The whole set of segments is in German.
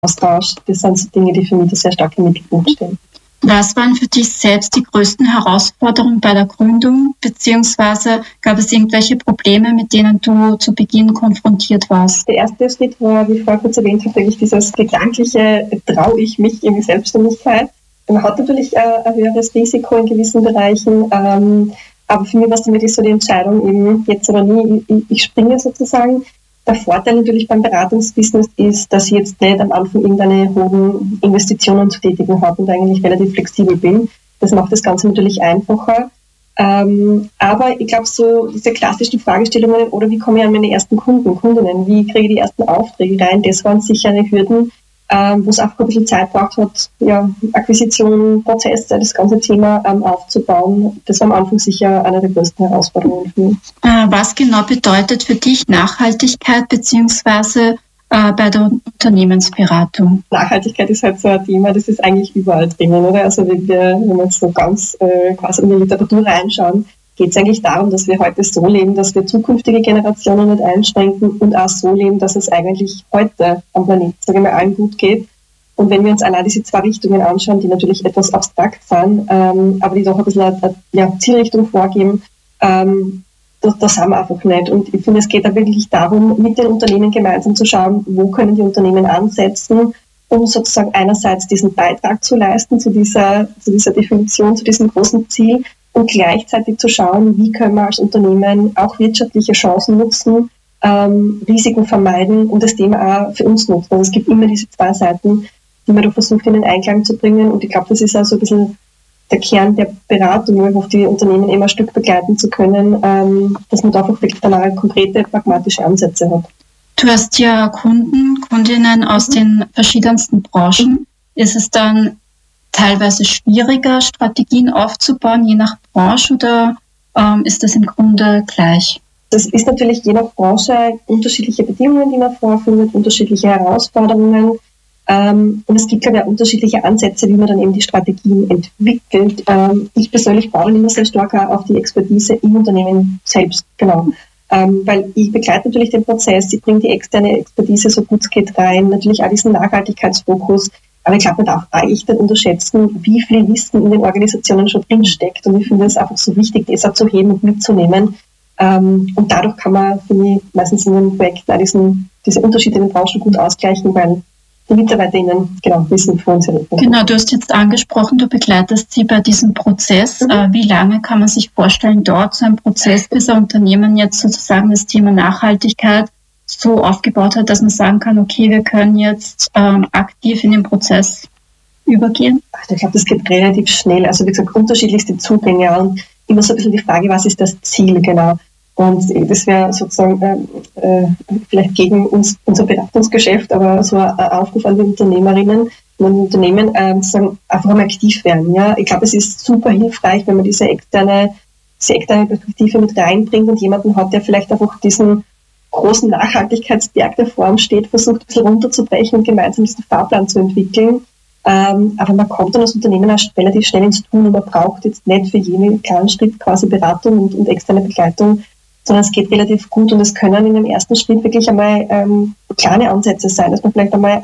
Austausch. Das sind so Dinge, die für mich da sehr stark im Mittelpunkt stehen. Was waren für dich selbst die größten Herausforderungen bei der Gründung, beziehungsweise gab es irgendwelche Probleme, mit denen du zu Beginn konfrontiert warst? Der erste Schritt war, wie ich vorher kurz erwähnt habe, eigentlich dieses gedankliche, traue ich mich in die Selbstständigkeit. Man hat natürlich ein höheres Risiko in gewissen Bereichen, aber für mich war es dann wirklich so die Entscheidung, eben jetzt oder nie, ich springe sozusagen. Der Vorteil natürlich beim Beratungsbusiness ist, dass ich jetzt nicht am Anfang irgendeine hohen Investitionen zu tätigen habe und eigentlich relativ flexibel bin. Das macht das Ganze natürlich einfacher. Aber ich glaube, so diese klassischen Fragestellungen, oder wie komme ich an meine ersten Kundinnen, wie kriege ich die ersten Aufträge rein, das waren sichere Hürden, wo es einfach ein bisschen Zeit braucht hat, ja, Akquisition, Prozesse, das ganze Thema aufzubauen. Das war am Anfang sicher eine der größten Herausforderungen für mich. Was genau bedeutet für dich Nachhaltigkeit beziehungsweise bei der Unternehmensberatung? Nachhaltigkeit ist halt so ein Thema, das ist eigentlich überall drinnen, oder? Also wenn wir jetzt so ganz quasi in die Literatur reinschauen, geht es eigentlich darum, dass wir heute so leben, dass wir zukünftige Generationen nicht einschränken und auch so leben, dass es eigentlich heute am Planeten, sagen wir mal, allen gut geht. Und wenn wir uns allein diese zwei Richtungen anschauen, die natürlich etwas abstrakt sind, aber die doch ein bisschen eine Zielrichtung vorgeben, das haben wir einfach nicht. Und ich finde, es geht da wirklich darum, mit den Unternehmen gemeinsam zu schauen, wo können die Unternehmen ansetzen, um sozusagen einerseits diesen Beitrag zu leisten zu dieser Definition, zu diesem großen Ziel, und gleichzeitig zu schauen, wie können wir als Unternehmen auch wirtschaftliche Chancen nutzen, Risiken vermeiden und das Thema auch für uns nutzen. Also es gibt immer diese zwei Seiten, die man da versucht in den Einklang zu bringen, und ich glaube, das ist auch so ein bisschen der Kern der Beratung, auf die Unternehmen immer ein Stück begleiten zu können, dass man da einfach wirklich dann auch konkrete, pragmatische Ansätze hat. Du hast ja Kundinnen aus den verschiedensten Branchen. Ist es dann teilweise schwieriger, Strategien aufzubauen, je nach Branche, oder ist das im Grunde gleich? Das ist natürlich je nach Branche unterschiedliche Bedingungen, die man vorfindet, unterschiedliche Herausforderungen. Und es gibt, glaube ich, auch unterschiedliche Ansätze, wie man dann eben die Strategien entwickelt. Ich persönlich baue dann immer sehr stark auf die Expertise im Unternehmen selbst, genau. Weil ich begleite natürlich den Prozess, ich bringe die externe Expertise so gut es geht rein, natürlich auch diesen Nachhaltigkeitsfokus. Aber ich glaube, man darf eigentlich nicht unterschätzen, wie viel Wissen in den Organisationen schon drinsteckt. Und ich finde es einfach so wichtig, das auch zu heben und mitzunehmen. Und dadurch kann man, finde ich, meistens in den Projekten auch diese Unterschiede in den Branchen gut ausgleichen, weil die MitarbeiterInnen Wissen für uns. Genau, du hast jetzt angesprochen, du begleitest sie bei diesem Prozess. Wie lange kann man sich vorstellen, dauert so ein Prozess, bis ein Unternehmen jetzt sozusagen das Thema Nachhaltigkeit so aufgebaut hat, dass man sagen kann, okay, wir können jetzt aktiv in den Prozess übergehen? Ich glaube, das geht relativ schnell. Also wie gesagt, unterschiedlichste Zugänge und immer so ein bisschen die Frage, was ist das Ziel genau? Und das wäre sozusagen vielleicht gegen unser Beratungsgeschäft, aber so ein Aufruf an die Unternehmerinnen und Unternehmen, sagen, einfach mal aktiv werden. Ja? Ich glaube, es ist super hilfreich, wenn man diese externe Perspektive mit reinbringt und jemanden hat, der vielleicht einfach diesen großen Nachhaltigkeitsberg, der vor ihm steht, versucht ein bisschen runterzubrechen und gemeinsam diesen Fahrplan zu entwickeln. Aber man kommt dann als Unternehmen erst relativ schnell ins Tun und man braucht jetzt nicht für jeden kleinen Schritt quasi Beratung und externe Begleitung, sondern es geht relativ gut und es können in dem ersten Schritt wirklich einmal kleine Ansätze sein, dass man vielleicht einmal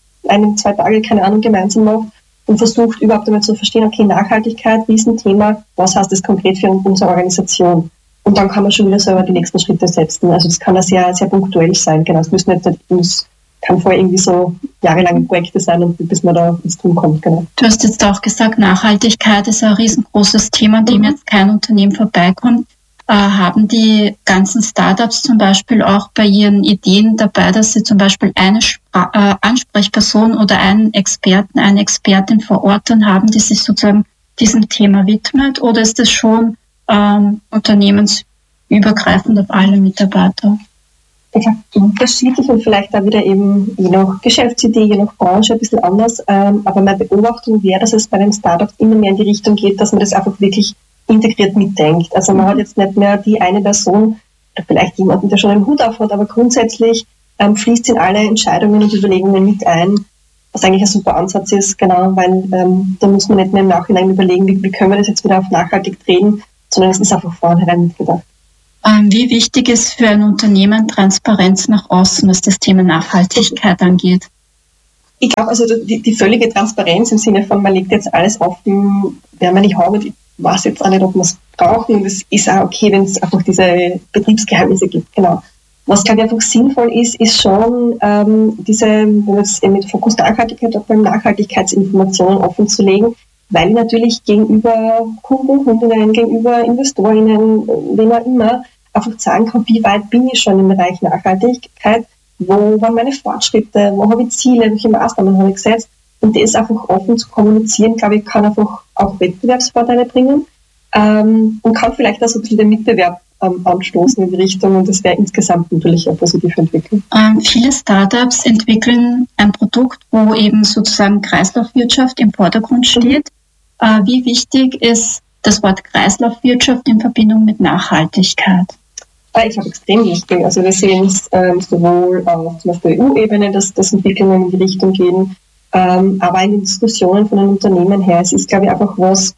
2 Tage, keine Ahnung, gemeinsam macht und versucht überhaupt einmal zu verstehen, okay, Nachhaltigkeit, Riesenthema, was heißt das konkret für unsere Organisation? Und dann kann man schon wieder selber die nächsten Schritte setzen. Also das kann ja sehr, sehr punktuell sein. Genau, es müssen nicht kann vorher irgendwie so jahrelange Projekte sein, und bis man da ins Tun kommt. Genau. Du hast jetzt auch gesagt, Nachhaltigkeit ist ein riesengroßes Thema, an dem jetzt kein Unternehmen vorbeikommt. Haben die ganzen Startups zum Beispiel auch bei ihren Ideen dabei, dass sie zum Beispiel eine Ansprechperson oder einen Experten, eine Expertin vor Ort dann haben, die sich sozusagen diesem Thema widmet? Oder ist das schon unternehmensübergreifend auf alle Mitarbeiter? Ich glaube, unterschiedlich und vielleicht auch wieder eben je nach Geschäftsidee, je nach Branche ein bisschen anders. Aber meine Beobachtung wäre, dass es bei den Startups immer mehr in die Richtung geht, dass man das einfach wirklich integriert mitdenkt. Also man hat jetzt nicht mehr die eine Person, oder vielleicht jemanden, der schon einen Hut auf hat, aber grundsätzlich fließt in alle Entscheidungen und Überlegungen mit ein, was eigentlich ein super Ansatz ist, genau, weil da muss man nicht mehr im Nachhinein überlegen, wie können wir das jetzt wieder auf nachhaltig drehen, sondern es ist einfach vornherein mitgedacht. Wie wichtig ist für ein Unternehmen Transparenz nach außen, was das Thema Nachhaltigkeit angeht? Ich glaube, also die völlige Transparenz im Sinne von, man legt jetzt alles offen, wer man nicht haben, ich weiß jetzt auch nicht, ob wir es brauchen. Das ist auch okay, wenn es einfach diese Betriebsgeheimnisse gibt, genau. Was, glaube ich, einfach sinnvoll ist schon wenn man jetzt mit Fokus Nachhaltigkeit, auch beim Nachhaltigkeitsinformationen offen zu legen, weil ich natürlich gegenüber Kunden, Kundinnen, gegenüber Investorinnen, wem auch immer, einfach sagen kann, wie weit bin ich schon im Bereich Nachhaltigkeit, wo waren meine Fortschritte, wo habe ich Ziele, welche Maßnahmen habe ich gesetzt, und das einfach offen zu kommunizieren, glaube ich, kann einfach auch Wettbewerbsvorteile bringen und kann vielleicht auch so ein bisschen den Mitbewerb anstoßen in die Richtung, und das wäre insgesamt natürlich eine positive Entwicklung. Viele Startups entwickeln ein Produkt, wo eben sozusagen Kreislaufwirtschaft im Vordergrund steht. Wie wichtig ist das Wort Kreislaufwirtschaft in Verbindung mit Nachhaltigkeit? Ich glaube, extrem wichtig. Also wir sehen es sowohl auf zum Beispiel EU-Ebene, dass Entwicklungen in die Richtung gehen, aber in den Diskussionen von den Unternehmen her. Es ist, glaube ich, einfach was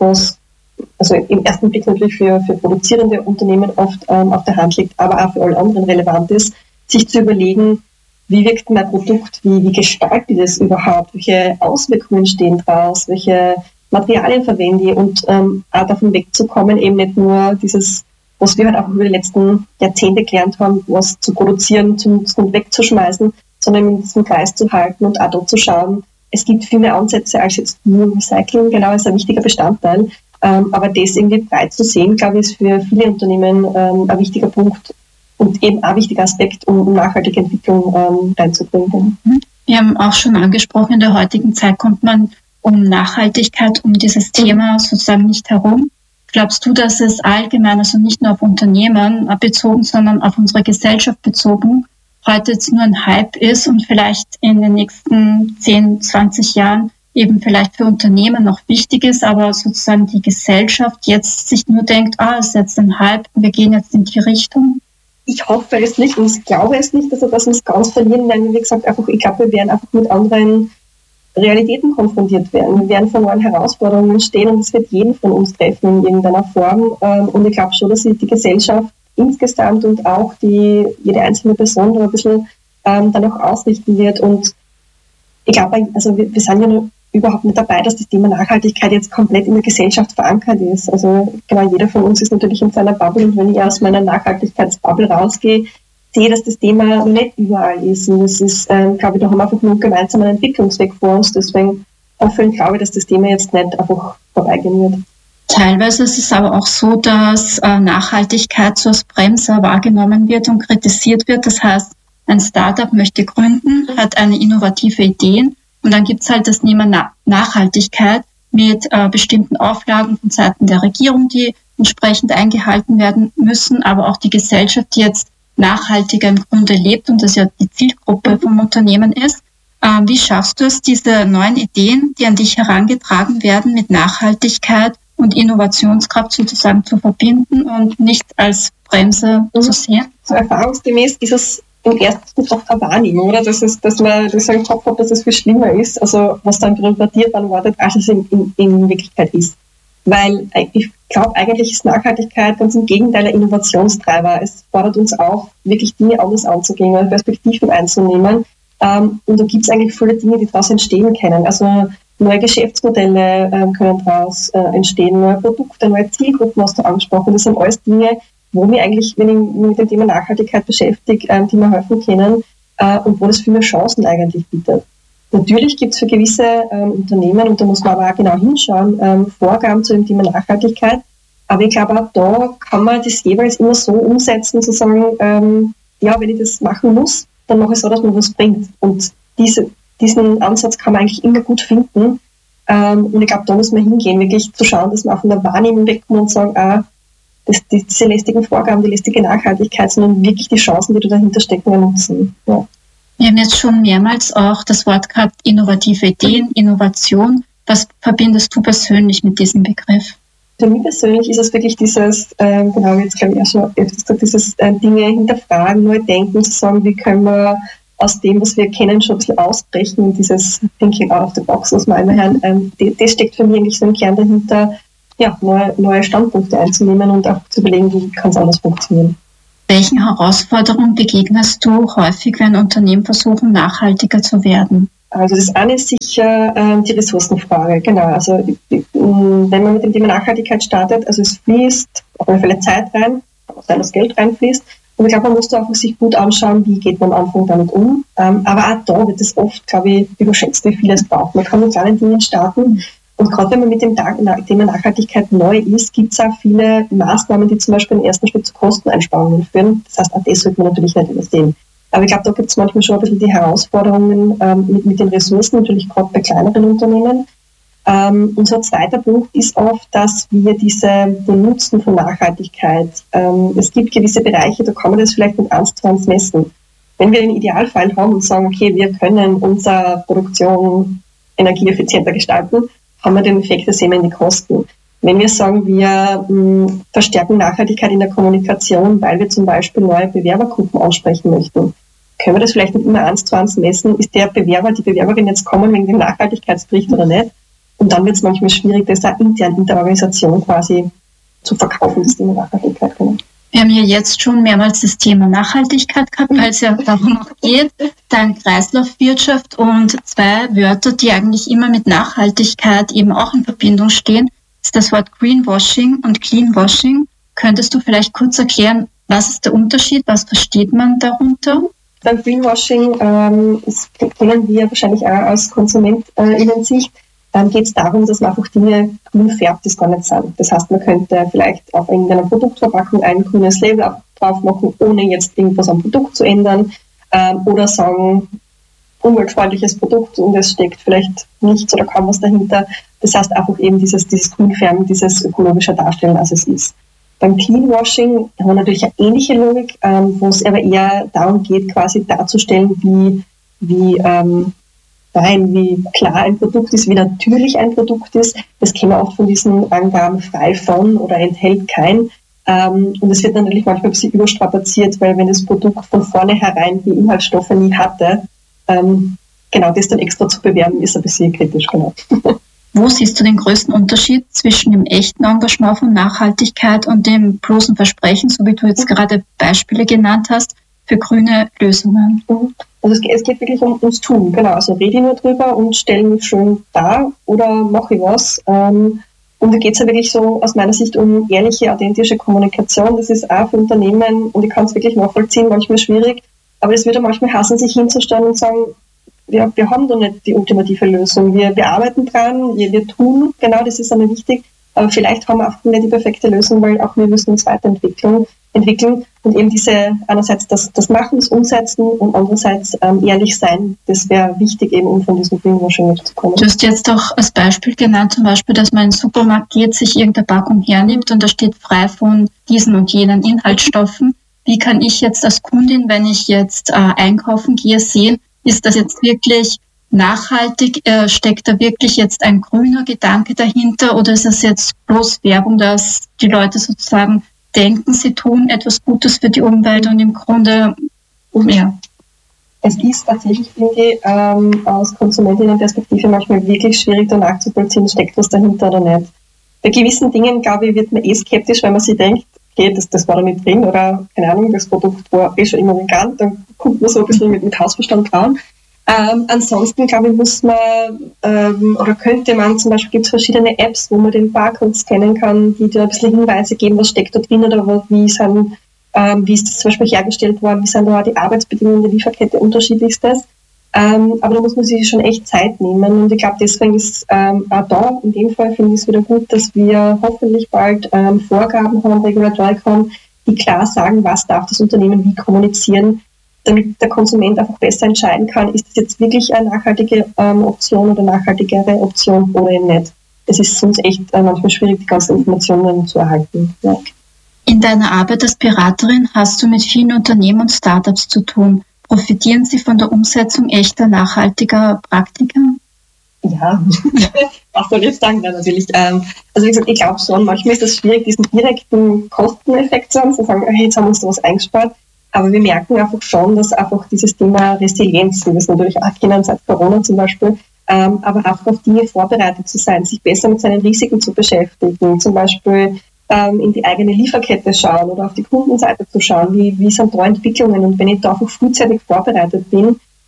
also im ersten Blick natürlich für produzierende Unternehmen oft auf der Hand liegt, aber auch für alle anderen relevant ist, sich zu überlegen, wie wirkt mein Produkt, wie gestaltet ich das überhaupt, welche Auswirkungen stehen draus, welche Materialien verwende ich, und auch davon wegzukommen, eben nicht nur dieses, was wir halt auch über die letzten Jahrzehnte gelernt haben, was zu produzieren, zum wegzuschmeißen, sondern in diesem Kreis zu halten und auch dort zu schauen, es gibt viel mehr Ansätze als jetzt nur Recycling, genau, ist ein wichtiger Bestandteil. Aber das irgendwie breit zu sehen, glaube ich, ist für viele Unternehmen ein wichtiger Punkt und eben ein wichtiger Aspekt, um nachhaltige Entwicklung reinzubringen. Wir haben auch schon angesprochen, in der heutigen Zeit kommt man um Nachhaltigkeit, um dieses Thema sozusagen nicht herum. Glaubst du, dass es allgemein, also nicht nur auf Unternehmen bezogen, sondern auf unsere Gesellschaft bezogen, heute jetzt nur ein Hype ist und vielleicht in den nächsten 10, 20 Jahren eben vielleicht für Unternehmen noch wichtig ist, aber sozusagen die Gesellschaft jetzt sich nur denkt, es ist jetzt ein Hype, wir gehen jetzt in die Richtung? Ich hoffe es nicht und ich glaube es nicht, dass wir es ganz verlieren werden. Wie gesagt, ich glaube, wir werden einfach mit anderen Realitäten konfrontiert werden. Wir werden vor neuen Herausforderungen stehen und es wird jeden von uns treffen in irgendeiner Form. Und ich glaube schon, dass sich die Gesellschaft insgesamt und auch jede einzelne Person da ein bisschen dann auch ausrichten wird. Und ich glaube, also wir sind ja noch überhaupt nicht dabei, dass das Thema Nachhaltigkeit jetzt komplett in der Gesellschaft verankert ist. Also genau, jeder von uns ist natürlich in seiner Bubble, und wenn ich aus meiner Nachhaltigkeitsbubble rausgehe, sehe, dass das Thema nicht überall ist. Und das ist, glaube ich, da haben wir einfach nur gemeinsam einen Entwicklungsweg vor uns. Deswegen hoffe und glaube ich, dass das Thema jetzt nicht einfach vorbeigehen wird. Teilweise ist es aber auch so, dass Nachhaltigkeit so als Bremse wahrgenommen wird und kritisiert wird. Das heißt, ein Startup möchte gründen, hat eine innovative Idee, und dann gibt es halt das Thema Nachhaltigkeit mit bestimmten Auflagen von Seiten der Regierung, die entsprechend eingehalten werden müssen, aber auch die Gesellschaft, die jetzt nachhaltiger im Grunde lebt und das ja die Zielgruppe vom Unternehmen ist. Wie schaffst du es, diese neuen Ideen, die an dich herangetragen werden, mit Nachhaltigkeit und Innovationskraft sozusagen zu verbinden und nicht als Bremse zu sehen? So erfahrungsgemäß ist es im ersten Kopf eine Wahrnehmung, oder? Dass man das im Kopf hat, dass es viel schlimmer ist, also was dann interpretiert worden wird, als es in Wirklichkeit ist. Weil ich glaube, eigentlich ist Nachhaltigkeit ganz im Gegenteil ein Innovationstreiber. Es fordert uns auf, wirklich Dinge anders anzugehen und Perspektiven einzunehmen. Und da gibt es eigentlich viele Dinge, die daraus entstehen können. Also neue Geschäftsmodelle können daraus entstehen, neue Produkte, neue Zielgruppen hast du angesprochen. Das sind alles Dinge, wo wir eigentlich, wenn ich mich mit dem Thema Nachhaltigkeit beschäftige, die mir helfen können und wo das viel mehr Chancen eigentlich bietet. Natürlich gibt es für gewisse Unternehmen, und da muss man aber auch genau hinschauen, Vorgaben zu dem Thema Nachhaltigkeit. Aber ich glaube, auch da kann man das jeweils immer so umsetzen, zu sagen, wenn ich das machen muss, dann mache ich so, dass man was bringt. Und diesen Ansatz kann man eigentlich immer gut finden. Und ich glaube, da muss man hingehen, wirklich zu schauen, dass man auch von der Wahrnehmung wegkommt und sagen, diese lästigen Vorgaben, die lästige Nachhaltigkeit, sondern wirklich die Chancen, die da dahinter stecken, nutzen. Ja. Wir haben jetzt schon mehrmals auch das Wort gehabt, innovative Ideen, Innovation. Was verbindest du persönlich mit diesem Begriff? Für mich persönlich ist es wirklich dieses, jetzt glaube ich auch schon öfters gesagt, dieses Dinge hinterfragen, neu denken, zu sagen, wie können wir aus dem, was wir kennen, schon ein bisschen ausbrechen, und dieses Thinking out of the box, was wir einmal hören, das steckt für mich eigentlich so im Kern dahinter, neue Standpunkte einzunehmen und auch zu überlegen, wie kann es anders funktionieren. Welchen Herausforderungen begegnest du häufig, wenn Unternehmen versuchen, nachhaltiger zu werden? Also das eine ist sicher die Ressourcenfrage, genau. Also wenn man mit dem Thema Nachhaltigkeit startet, also es fließt auf alle Fälle Zeit rein, kann auch sein, dass Geld reinfließt. Und ich glaube, man muss da auch sich gut anschauen, wie geht man am Anfang damit um. Aber auch da wird es oft, glaube ich, überschätzt, wie viel es braucht. Man kann mit kleinen Dingen starten. Und gerade wenn man mit dem Thema Nachhaltigkeit neu ist, gibt es auch viele Maßnahmen, die zum Beispiel im ersten Schritt zu Kosteneinsparungen führen. Das heißt, auch das sollte man natürlich nicht übersehen. Aber ich glaube, da gibt es manchmal schon ein bisschen die Herausforderungen mit den Ressourcen, natürlich gerade bei kleineren Unternehmen. Unser zweiter Punkt ist oft, dass wir den Nutzen von Nachhaltigkeit, es gibt gewisse Bereiche, da kann man das vielleicht mit 1:1 messen. Wenn wir den Idealfall haben und sagen, okay, wir können unsere Produktion energieeffizienter gestalten, haben wir den Effekt, das sehen wir in die Kosten. Wenn wir sagen, wir verstärken Nachhaltigkeit in der Kommunikation, weil wir zum Beispiel neue Bewerbergruppen ansprechen möchten, können wir das vielleicht nicht immer 1:1 messen, ist der Bewerber, die Bewerberin jetzt kommen wegen dem Nachhaltigkeitsbericht oder nicht? Und dann wird es manchmal schwierig, das auch intern in der Organisation quasi zu verkaufen, das Thema Nachhaltigkeit. Genau. Wir haben ja jetzt schon mehrmals das Thema Nachhaltigkeit gehabt, weil es ja darum auch geht, dann Kreislaufwirtschaft und zwei Wörter, die eigentlich immer mit Nachhaltigkeit eben auch in Verbindung stehen, ist das Wort Greenwashing und Cleanwashing. Könntest du vielleicht kurz erklären, was ist der Unterschied, was versteht man darunter? Beim Greenwashing, das kennen wir wahrscheinlich auch aus KonsumentInnen-Sicht, geht es darum, dass man einfach Dinge grün färbt, die es gar nicht sind. Das heißt, man könnte vielleicht auf irgendeiner Produktverpackung ein grünes Label drauf machen, ohne jetzt irgendwas am Produkt zu ändern, oder sagen, umweltfreundliches Produkt und es steckt vielleicht nichts oder kaum was dahinter. Das heißt einfach eben dieses Grünfärben, dieses ökologische Darstellen, als es ist. Beim Cleanwashing haben wir natürlich eine ähnliche Logik, wo es aber eher darum geht, quasi darzustellen, wie klar ein Produkt ist, wie natürlich ein Produkt ist. Das kennen wir oft von diesen Angaben frei von oder enthält kein. Und es wird natürlich manchmal ein bisschen überstrapaziert, weil wenn das Produkt von vornherein die Inhaltsstoffe nie hatte, genau das dann extra zu bewerben, ist ein bisschen kritisch. Genau. Wo siehst du den größten Unterschied zwischen dem echten Engagement von Nachhaltigkeit und dem bloßen Versprechen, so wie du jetzt gerade Beispiele genannt hast, für grüne Lösungen? Also es geht wirklich ums Tun, genau. Also rede ich nur drüber und stelle mich schön dar oder mache ich was. Und da geht es ja wirklich so aus meiner Sicht um ehrliche, authentische Kommunikation. Das ist auch für Unternehmen, und ich kann es wirklich nachvollziehen, manchmal schwierig, aber es würde manchmal hassen, sich hinzustellen und sagen, wir haben da nicht die ultimative Lösung. Wir arbeiten dran, wir tun, genau, das ist einmal wichtig, aber vielleicht haben wir auch nicht die perfekte Lösung, weil auch wir müssen uns weiterentwickeln und eben einerseits das Machen, das Umsetzen und andererseits ehrlich sein, das wäre wichtig eben, um von diesem Greenwashing wegzukommen. Du hast jetzt auch als Beispiel genannt, zum Beispiel, dass man in den Supermarkt geht, sich irgendeine Packung hernimmt und da steht frei von diesen und jenen Inhaltsstoffen. Wie kann ich jetzt als Kundin, wenn ich jetzt einkaufen gehe, sehen, ist das jetzt wirklich nachhaltig? Steckt da wirklich jetzt ein grüner Gedanke dahinter oder ist das jetzt bloß Werbung, dass die Leute sozusagen denken, sie tun etwas Gutes für die Umwelt und im Grunde mehr? Es ist tatsächlich, finde ich, aus Konsumentinnenperspektive manchmal wirklich schwierig, da nachzuvollziehen, steckt was dahinter oder nicht. Bei gewissen Dingen, glaube ich, wird man skeptisch, weil man sich denkt, okay, das war da nicht drin oder, keine Ahnung, das Produkt war schon immer vegan, dann kommt man so ein bisschen mit Hausverstand dran. Ansonsten, glaube ich, muss man oder könnte man, zum Beispiel gibt es verschiedene Apps, wo man den Barcode scannen kann, die dir ein bisschen Hinweise geben, was steckt da drin oder wie ist das zum Beispiel hergestellt worden, wie sind da die Arbeitsbedingungen der Lieferkette, unterschiedlich ist das. Aber da muss man sich schon echt Zeit nehmen und ich glaube, deswegen ist auch da, in dem Fall finde ich es wieder gut, dass wir hoffentlich bald Vorgaben haben, Regulatorik haben, die klar sagen, was darf das Unternehmen wie kommunizieren, damit der Konsument einfach besser entscheiden kann, ist das jetzt wirklich eine nachhaltige Option oder nachhaltigere Option oder eben nicht. Es ist sonst echt manchmal schwierig, die ganzen Informationen zu erhalten. Ja. In deiner Arbeit als Beraterin hast du mit vielen Unternehmen und Startups zu tun. Profitieren sie von der Umsetzung echter, nachhaltiger Praktiken? Ja, was soll ich jetzt sagen? Ja, natürlich. Also wie gesagt, ich glaube schon, manchmal ist es schwierig, diesen direkten Kosteneffekt zu haben, zu sagen, hey, jetzt haben wir uns da was eingespart. Aber wir merken einfach schon, dass einfach dieses Thema Resilienz, wie wir es natürlich auch kennen, seit Corona zum Beispiel, aber auch auf Dinge vorbereitet zu sein, sich besser mit seinen Risiken zu beschäftigen, zum Beispiel in die eigene Lieferkette schauen oder auf die Kundenseite zu schauen, wie sind da Entwicklungen. Und wenn ich da einfach frühzeitig vorbereitet bin,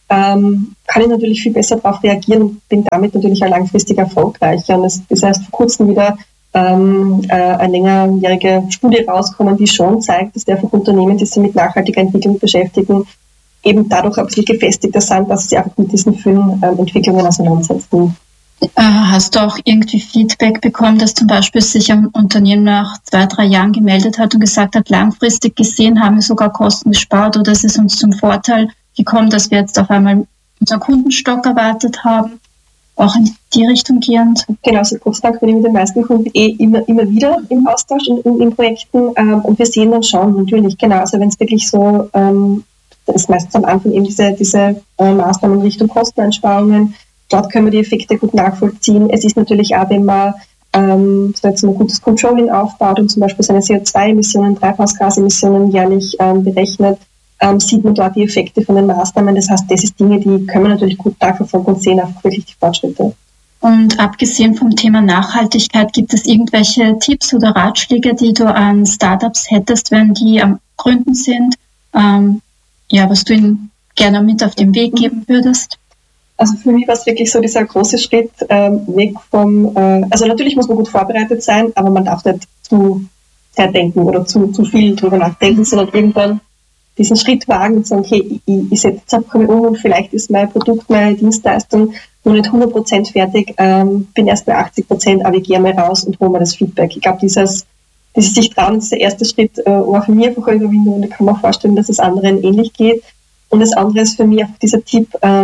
kann ich natürlich viel besser darauf reagieren und bin damit natürlich auch langfristig erfolgreicher. Und es ist erst vor kurzem wieder eine längerjährige Studie rausgekommen, die schon zeigt, dass einfach Unternehmen, die sich mit nachhaltiger Entwicklung beschäftigen, eben dadurch ein bisschen gefestigter sind, dass sie einfach mit diesen vielen Entwicklungen auseinandersetzen. Hast du auch irgendwie Feedback bekommen, dass zum Beispiel sich ein Unternehmen nach 2-3 Jahren gemeldet hat und gesagt hat, langfristig gesehen haben wir sogar Kosten gespart oder es ist uns zum Vorteil gekommen, dass wir jetzt auf einmal unseren Kundenstock erweitert haben, auch in die Richtung gehend? Genau, so Gott sei Dank bin ich mit den meisten Kunden immer wieder im Austausch in Projekten und wir sehen dann schon natürlich, genau, also wenn es wirklich so, das ist meistens am Anfang eben diese Maßnahmen Richtung Kosteneinsparungen. Dort können wir die Effekte gut nachvollziehen. Es ist natürlich auch, wenn man so ein gutes Controlling aufbaut und zum Beispiel seine CO2-Emissionen, Treibhausgasemissionen jährlich berechnet, sieht man dort die Effekte von den Maßnahmen. Das heißt, das ist Dinge, die können wir natürlich gut nachverfolgen und sehen einfach wirklich die Fortschritte. Und abgesehen vom Thema Nachhaltigkeit, gibt es irgendwelche Tipps oder Ratschläge, die du an Startups hättest, wenn die am Gründen sind, was du ihnen gerne mit auf den Weg geben würdest? Also für mich war es wirklich so dieser große Schritt weg vom, also natürlich muss man gut vorbereitet sein, aber man darf nicht zu sehr denken oder zu viel drüber nachdenken, sondern irgendwann diesen Schritt wagen und sagen, okay, ich setze jetzt einfach mal um und vielleicht ist mein Produkt, meine Dienstleistung noch nicht 100% fertig, bin erst bei 80%, aber ich gehe mal raus und hole mir das Feedback. Ich glaube, dieses sich trauen, dieser erste Schritt war für mich einfach eine Überwindung und ich kann mir auch vorstellen, dass es anderen ähnlich geht. Und das andere ist für mich auch dieser Tipp,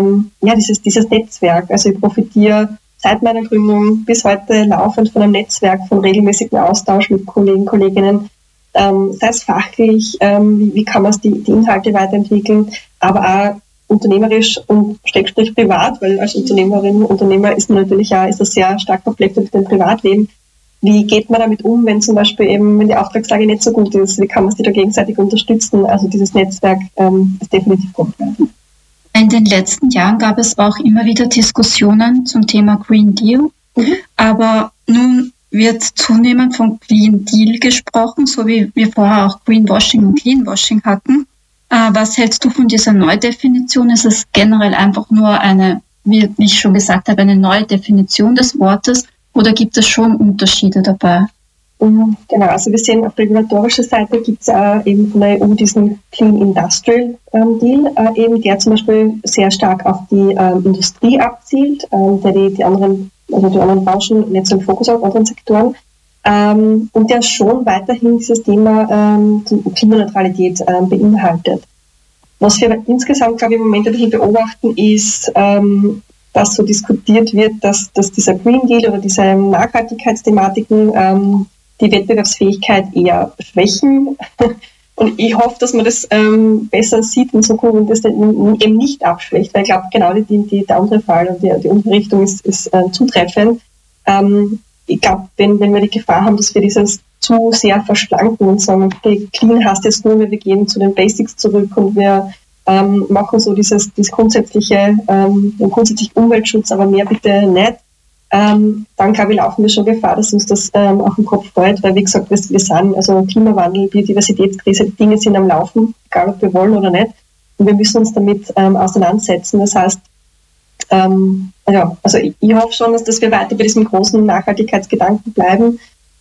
dieses Netzwerk. Also ich profitiere seit meiner Gründung bis heute laufend von einem Netzwerk, von regelmäßigen Austausch mit Kollegen, Kolleginnen, sei es fachlich, wie kann man die Inhalte weiterentwickeln, aber auch unternehmerisch und / privat, weil als Unternehmerin, Unternehmer ist man natürlich auch, ist das sehr stark verflechtet mit dem Privatleben. Wie geht man damit um, wenn zum Beispiel eben, wenn die Auftragslage nicht so gut ist? Wie kann man sich da gegenseitig unterstützen? Also dieses Netzwerk ist definitiv gut. In den letzten Jahren gab es auch immer wieder Diskussionen zum Thema Green Deal. Aber nun wird zunehmend von Green Deal gesprochen, so wie wir vorher auch Greenwashing und Cleanwashing hatten. Was hältst du von dieser Neudefinition? Ist es generell einfach nur eine, wie ich schon gesagt habe, eine neue Definition des Wortes? Oder gibt es schon Unterschiede dabei? Genau, also wir sehen auf regulatorischer Seite gibt es eben von der EU diesen Clean Industrial Deal, eben der zum Beispiel sehr stark auf die Industrie abzielt, der die anderen Branchen nicht so im Fokus hat, anderen Sektoren, und der schon weiterhin dieses Thema Klimaneutralität beinhaltet. Was wir insgesamt, glaube ich, im Moment ein bisschen beobachten, ist, dass so diskutiert wird, dass dieser Green Deal oder diese Nachhaltigkeitsthematiken die Wettbewerbsfähigkeit eher schwächen. Und ich hoffe, dass man das besser sieht in Zukunft und das eben nicht abschwächt, weil ich glaube, genau der andere Fall und die andere Richtung ist zutreffend. Ich glaube, wenn wir die Gefahr haben, dass wir dieses zu sehr verschlanken und sagen, okay, clean heißt jetzt nur, wir gehen zu den Basics zurück und wir machen so dieses grundsätzliche, den grundsätzlichen Umweltschutz, aber mehr bitte nicht, dann glaube ich, laufen wir schon Gefahr, dass uns das auf den Kopf fällt, weil wie gesagt, wir sind, also Klimawandel, Biodiversitätskrise, die Dinge sind am Laufen, egal ob wir wollen oder nicht, und wir müssen uns damit auseinandersetzen. Das heißt, also ich hoffe schon, dass wir weiter bei diesem großen Nachhaltigkeitsgedanken bleiben,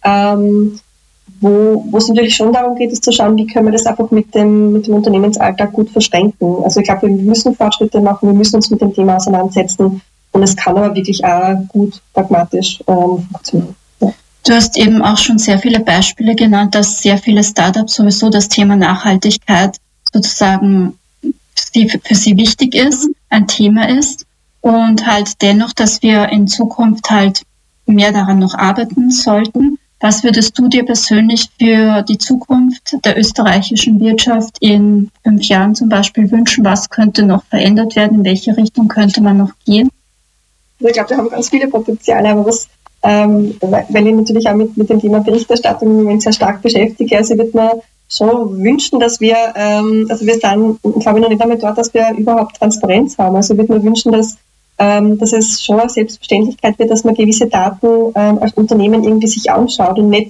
wo es natürlich schon darum geht, ist zu schauen, wie können wir das einfach mit dem Unternehmensalltag gut verschränken. Also ich glaube, wir müssen Fortschritte machen, wir müssen uns mit dem Thema auseinandersetzen und es kann aber wirklich auch gut pragmatisch funktionieren. Ja. Du hast eben auch schon sehr viele Beispiele genannt, dass sehr viele Startups sowieso das Thema Nachhaltigkeit sozusagen für sie wichtig ist, ein Thema ist und halt dennoch, dass wir in Zukunft halt mehr daran noch arbeiten sollten. Was würdest du dir persönlich für die Zukunft der österreichischen Wirtschaft in 5 Jahren zum Beispiel wünschen? Was könnte noch verändert werden? In welche Richtung könnte man noch gehen? Ich glaube, wir haben ganz viele Potenziale, aber weil ich natürlich auch mit dem Thema Berichterstattung im Moment sehr stark beschäftige, also ich würde mir schon wünschen, dass wir sind, glaube ich, noch nicht einmal dort, dass wir überhaupt Transparenz haben. Also ich würde mir wünschen, dass es schon eine Selbstverständlichkeit wird, dass man gewisse Daten als Unternehmen irgendwie sich anschaut und nicht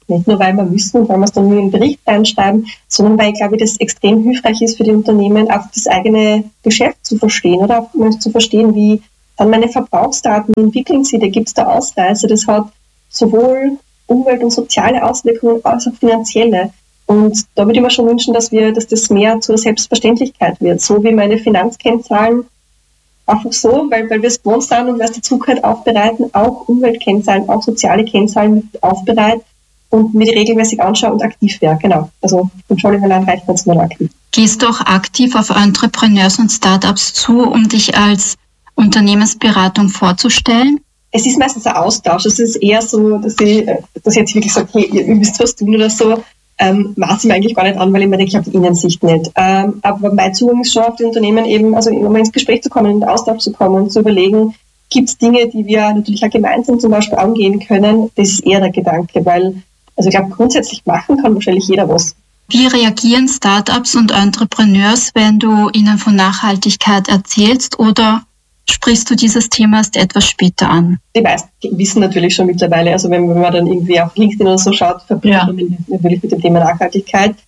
Nicht nur, weil wir müssen und weil wir es dann nur in den Bericht reinschreiben, sondern weil, glaube ich, das extrem hilfreich ist für die Unternehmen, auch das eigene Geschäft zu verstehen oder auch mal zu verstehen, wie dann meine Verbrauchsdaten entwickeln sie, da gibt es da Ausreißer, das hat sowohl Umwelt- und soziale Auswirkungen als auch finanzielle. Und da würde ich mir schon wünschen, dass das mehr zur Selbstverständlichkeit wird, so wie meine Finanzkennzahlen einfach so, weil wir es gewohnt sind und weil es die Zukunft aufbereiten, auch Umweltkennzahlen, auch soziale Kennzahlen mit aufbereiten und mir die regelmäßig anschaue und aktiv wäre. Genau. Also Controlling allein reicht nicht, sondern aktiv. Gehst du auch aktiv auf Entrepreneurs und Startups zu, um dich als Unternehmensberatung vorzustellen? Es ist meistens ein Austausch. Es ist eher so, dass ich jetzt wirklich sage, hey, ihr müsst was tun oder so. Maß ich mir eigentlich gar nicht an, weil ich mir denke, ich habe die Innensicht nicht. Aber mein Zugang ist schon auf die Unternehmen eben, also immer ins Gespräch zu kommen, in den Austausch zu kommen und zu überlegen, gibt es Dinge, die wir natürlich auch gemeinsam zum Beispiel angehen können. Das ist eher der Gedanke, weil, also ich glaube, grundsätzlich machen kann wahrscheinlich jeder was. Wie reagieren Startups und Entrepreneurs, wenn du ihnen von Nachhaltigkeit erzählst, oder sprichst du dieses Thema erst etwas später an? Die meisten wissen natürlich schon mittlerweile, also wenn man dann irgendwie auf LinkedIn oder so schaut, verbindet man natürlich mit dem Thema Nachhaltigkeit.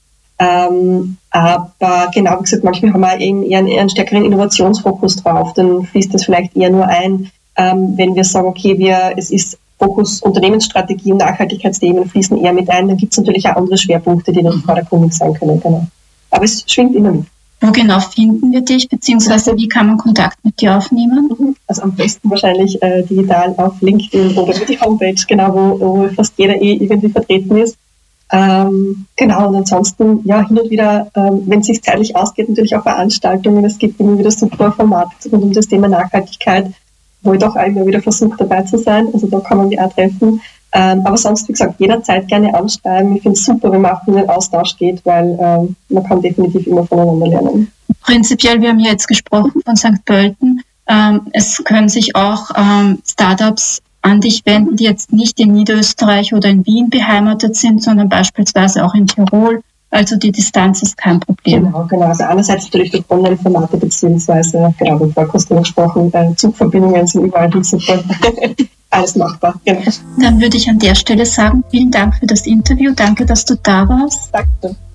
Aber genau, wie gesagt, manchmal haben wir eben eher einen stärkeren Innovationsfokus drauf, dann fließt das vielleicht eher nur ein, wenn wir sagen, okay, es ist Fokus Unternehmensstrategie und Nachhaltigkeitsthemen fließen eher mit ein, dann gibt es natürlich auch andere Schwerpunkte, die dann vordergründig sein können. Genau. Aber es schwingt immer mit. Wo genau finden wir dich, beziehungsweise wie kann man Kontakt mit dir aufnehmen? Also am besten wahrscheinlich digital auf LinkedIn oder über die Homepage, genau, wo fast jeder irgendwie vertreten ist. Genau, und ansonsten, ja, hin und wieder, wenn es sich zeitlich ausgeht, natürlich auch Veranstaltungen. Es gibt immer wieder super Formate rund um das Thema Nachhaltigkeit, wo ich doch immer wieder versuche, dabei zu sein. Also da kann man mich auch treffen. Aber sonst, wie gesagt, jederzeit gerne anschreiben. Ich finde es super, wenn man auch in den Austausch geht, weil man kann definitiv immer voneinander lernen. Prinzipiell, wir haben ja jetzt gesprochen von St. Pölten. Es können sich auch Startups an dich wenden, die jetzt nicht in Niederösterreich oder in Wien beheimatet sind, sondern beispielsweise auch in Tirol. Also die Distanz ist kein Problem. Genau. Also einerseits natürlich durch Online-Formate beziehungsweise, genau, wie vorher kurz gesprochen, Zugverbindungen sind überall super. Alles machbar, genau. Dann würde ich an der Stelle sagen, vielen Dank für das Interview. Danke, dass du da warst. Danke.